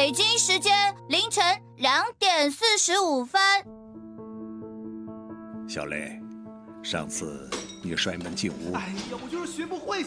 北京时间凌晨2点45分。 小雷，上次你摔门进屋， 哎呀，我就是学不会。